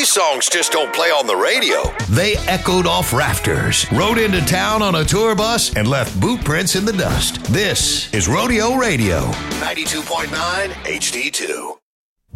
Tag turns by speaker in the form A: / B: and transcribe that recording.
A: These songs just don't play on the radio. They echoed off rafters, rode into town on a tour bus, and left boot prints in the dust. This is Rodeo Radio, 92.9 HD2.